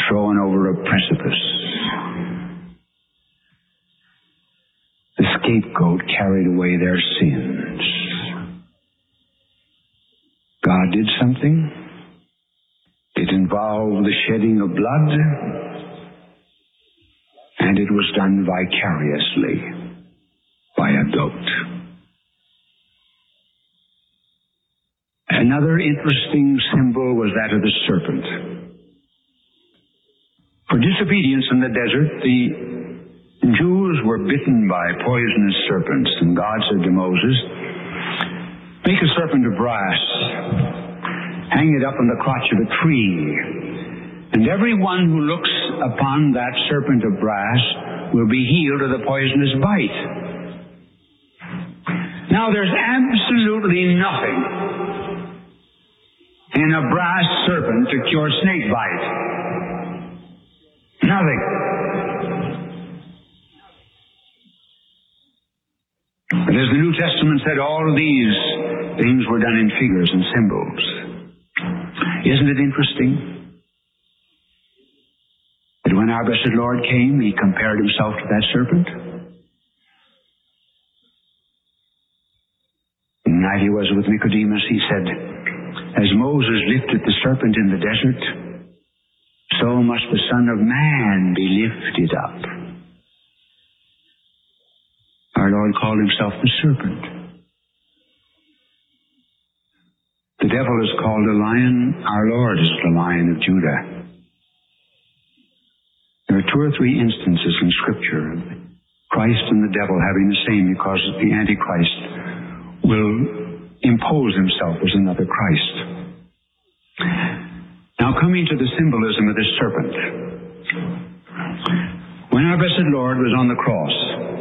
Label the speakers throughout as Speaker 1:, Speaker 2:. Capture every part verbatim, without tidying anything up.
Speaker 1: thrown over a precipice. The scapegoat carried away their sins. God did something. It involved the shedding of blood, and it was done vicariously by a goat. Another interesting symbol was that of the serpent. For disobedience in the desert, the Jews were bitten by poisonous serpents, and God said to Moses, "Make a serpent of brass, hang it up on the crotch of a tree, and everyone who looks upon that serpent of brass will be healed of the poisonous bite." Now, there's absolutely nothing in a brass serpent to cure snake bite. Nothing. But as the New Testament said, all of these things were done in figures and symbols. Isn't it interesting that when our blessed Lord came, He compared Himself to that serpent? The night He was with Nicodemus, He said, "As Moses lifted the serpent in the desert, so must the Son of Man be lifted up." Our Lord called Himself the serpent. The devil is called a lion. Our Lord is the Lion of Judah. There are two or three instances in Scripture of Christ and the devil having the same, because the Antichrist will impose himself as another Christ. Now, coming to the symbolism of this serpent. When our blessed Lord was on the cross,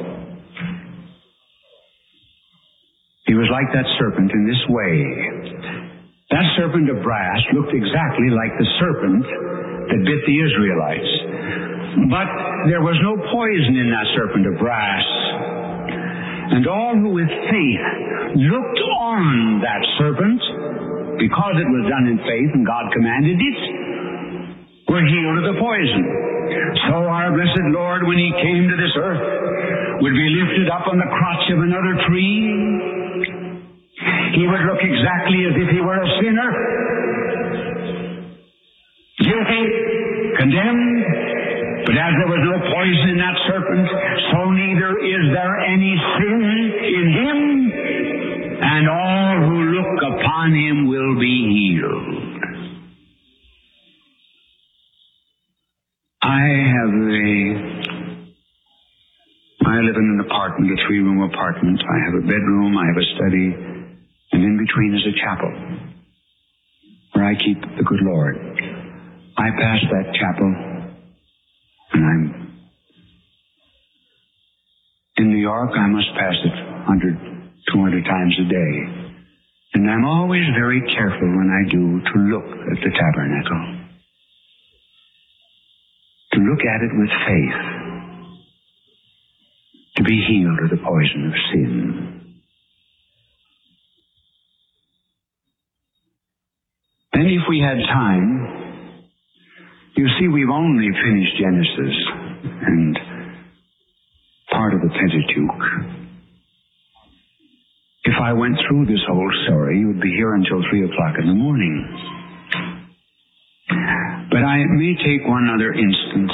Speaker 1: He was like that serpent in this way. That serpent of brass looked exactly like the serpent that bit the Israelites. But there was no poison in that serpent of brass. And all who with faith looked on that serpent, because it was done in faith and God commanded it, were healed of the poison. So our blessed Lord, when He came to this earth, would be lifted up on the crotch of another tree. He would look exactly as if He were a sinner, guilty, condemned. But as there was no poison in that serpent, so neither is there any sin in Him, and all who look upon Him will be healed. I have a, I live in an apartment, a three-room apartment. I have a bedroom, I have a study, and in between is a chapel where I keep the good Lord. I pass that chapel, and I'm in New York. I must pass it one hundred, two hundred times a day. And I'm always very careful when I do to look at the tabernacle, to look at it with faith, to be healed of the poison of sin. Then if we had time, you see, we've only finished Genesis and part of the Pentateuch. If I went through this whole story, you would be here until three o'clock in the morning. But I may take one other instance.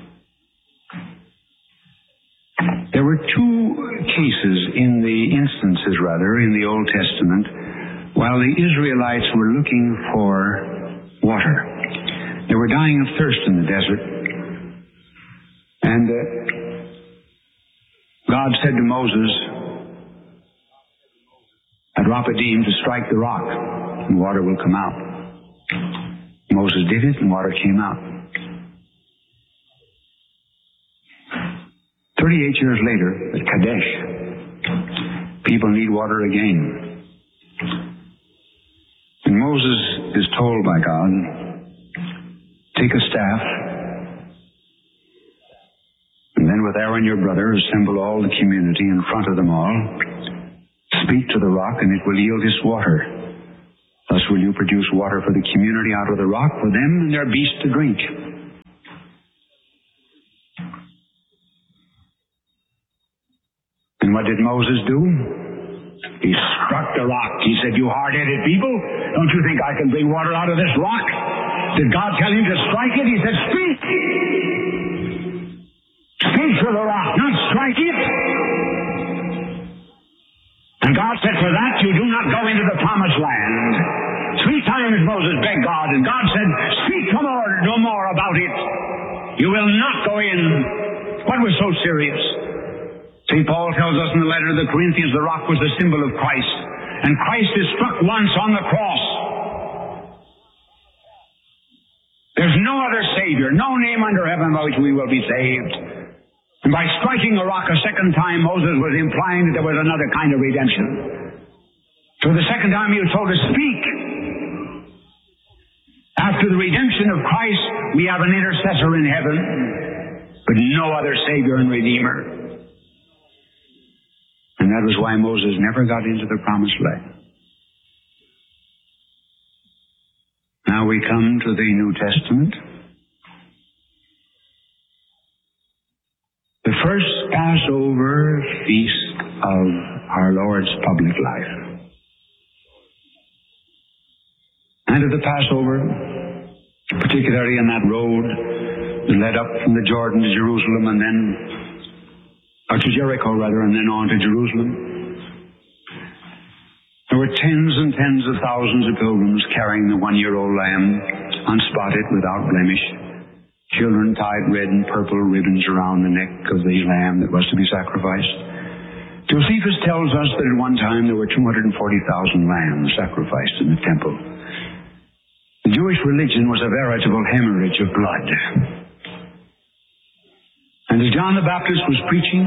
Speaker 1: There were two cases in the instances, rather, in the Old Testament, while the Israelites were looking for water. They were dying of thirst in the desert. And uh, God said to Moses at Raphidim to strike the rock, and water will come out. Moses did it, and water came out. Thirty-eight years later, at Kadesh, people need water again. And Moses is told by God, take a staff, and then with Aaron your brother, assemble all the community in front of them all, speak to the rock, and it will yield its water. Thus will you produce water for the community out of the rock, for them and their beasts to drink. what did Moses do? He struck the rock. He said, you hard-headed people, don't you think I can bring water out of this rock? Did God tell him to strike it? He said, speak. Speak to the rock, not strike it. And God said, for that you do not go into the promised land. Three times Moses begged God, and God said, speak no more, no more about it. You will not go in. What was so serious? Saint Paul tells us in the letter to the Corinthians, the rock was the symbol of Christ. And Christ is struck once on the cross. There's no other Savior, no name under heaven by which we will be saved. And by striking the rock a second time, Moses was implying that there was another kind of redemption. So the second time he was told to speak. After the redemption of Christ, we have an intercessor in heaven, but no other Savior and Redeemer. And that was why Moses never got into the promised land. Now we come to the New Testament. The first Passover feast of our Lord's public life. And of the Passover, particularly on that road that led up from the Jordan to Jerusalem and then, or to Jericho rather, and then on to Jerusalem. There were tens and tens of thousands of pilgrims carrying the one-year-old lamb, unspotted, without blemish. Children tied red and purple ribbons around the neck of the lamb that was to be sacrificed. Josephus tells us that at one time there were two hundred forty thousand lambs sacrificed in the temple. The Jewish religion was a veritable hemorrhage of blood. And as John the Baptist was preaching,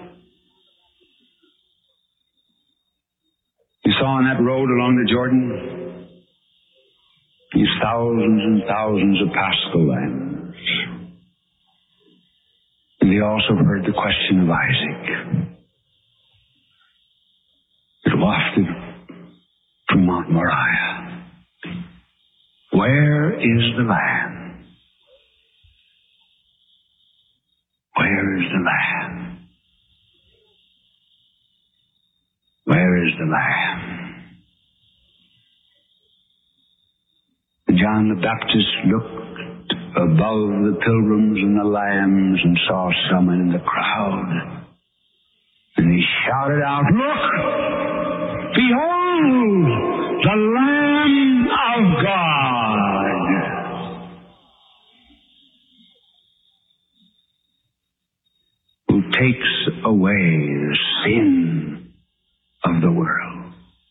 Speaker 1: he saw on that road along the Jordan these thousands and thousands of paschal lambs. And he also heard the question of Isaac. It wafted from Mount Moriah. Where is the Lamb? Where is the Lamb? Where is the Lamb? And John the Baptist looked above the pilgrims and the lambs and saw someone in the crowd. And he shouted out, look! Behold! The Lamb of God! Who takes away the sin